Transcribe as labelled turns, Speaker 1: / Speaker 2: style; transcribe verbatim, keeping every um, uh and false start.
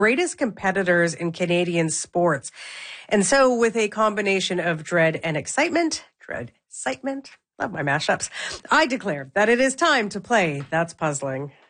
Speaker 1: greatest competitors in Canadian sports. And so with a combination of dread and excitement, dread, excitement, love my mashups, I declare that it is time to play That's Puzzling.